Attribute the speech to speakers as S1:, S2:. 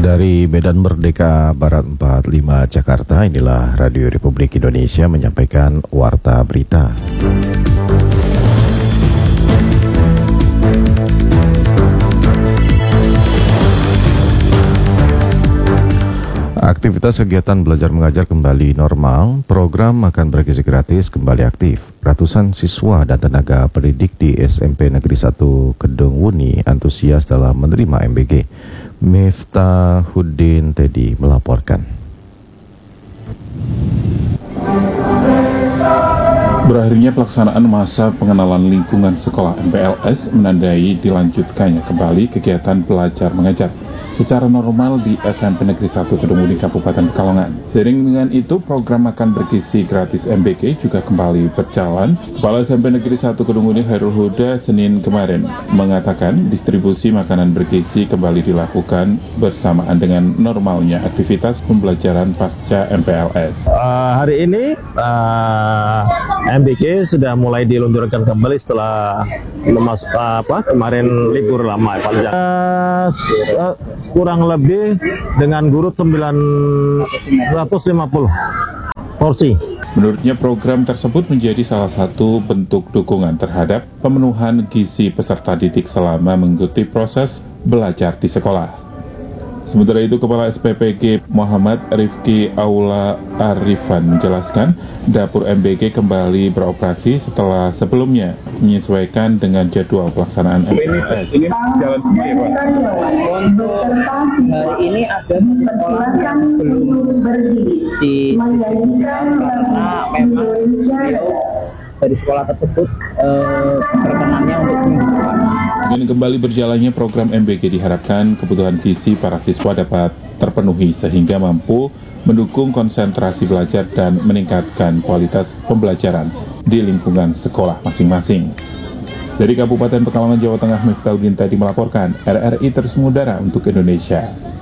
S1: Dari Medan Merdeka Barat 45 Jakarta, inilah Radio Republik Indonesia menyampaikan Warta Berita. Aktivitas kegiatan belajar mengajar kembali normal, program makan bergizi gratis kembali aktif. Ratusan siswa dan tenaga pendidik di SMP Negeri 1 Kedung Wuni antusias dalam menerima MBG. Miftahuddin Teddy melaporkan.
S2: Berakhirnya pelaksanaan masa pengenalan lingkungan sekolah MPLS menandai dilanjutkannya kembali kegiatan belajar mengajar secara normal di SMP Negeri 1 Kedung Wuni Kabupaten Pekalongan. Seiring dengan itu, program makan bergizi gratis MBG juga kembali berjalan. Kepala SMP Negeri 1 Kedung Wuni Hairul Huda Senin kemarin mengatakan distribusi makanan bergizi kembali dilakukan bersamaan dengan normalnya aktivitas pembelajaran pasca MPLS.
S3: Hari ini MBG sudah mulai diluncurkan kembali setelah kemarin libur lama panjang. Kurang lebih dengan gurut 950 porsi.
S2: Menurutnya program tersebut menjadi salah satu bentuk dukungan terhadap pemenuhan gizi peserta didik selama mengikuti proses belajar di sekolah. Sementara itu, Kepala SPPG Muhammad Rifki Aula Arifan menjelaskan dapur MBG kembali beroperasi setelah sebelumnya menyesuaikan dengan jadwal pelaksanaan MPLS.
S4: Ini jalan semua ya, Pak? Untuk hari ini ada sekolah yang belum di karena memang dari sekolah tersebut perkenannya untuk minggu depan.
S2: Dengan kembali berjalannya program MBG diharapkan kebutuhan gizi para siswa dapat terpenuhi sehingga mampu mendukung konsentrasi belajar dan meningkatkan kualitas pembelajaran di lingkungan sekolah masing-masing. Dari Kabupaten Pekalongan, Jawa Tengah, Miftahuddin Teddy melaporkan, RRI terus mengudara untuk Indonesia.